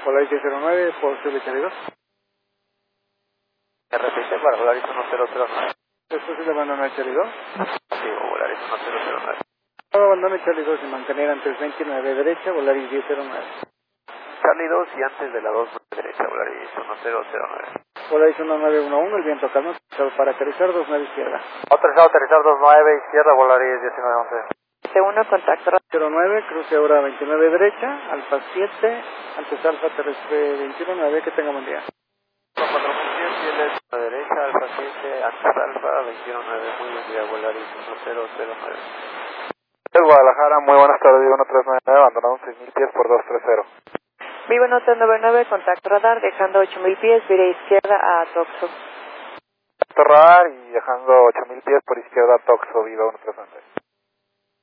Volaris 1009, posible Charlie 2. Repite para Volaris 1009. ¿Es posible abandonar Charlie 2? Sí, Volaris 1009. Abandone Charlie 2 y mantener antes 29 derecha, Volaris 1009. Charlie 2 y antes de la 2 derecha, Volaris 1009. Volaris 1911, el viento calmo, para aterrizar 29 izquierda. Autorizado a aterrizar 29 izquierda, Volaris 1911. T1, contacto. 09, cruce ahora 29 derecha, Alfa 7, antes Alfa terrestre 219, que tenga buen día. 4010, fieles a la derecha, Alfa 7, antes Alfa 219, muy buen día, Volaris 1009. El Guadalajara, muy buenas tardes, 1399, abandonado 6000 pies por 230. Vivo Nota 99, contacto radar, dejando 8000 pies, vire izquierda a Toxo. Radar y dejando 8000 pies por izquierda, Toxo, Viva 1399.